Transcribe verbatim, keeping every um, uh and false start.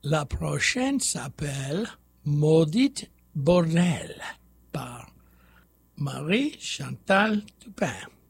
La prochaine s'appelle Maudite Bordel par Marie-Chantal Dupin.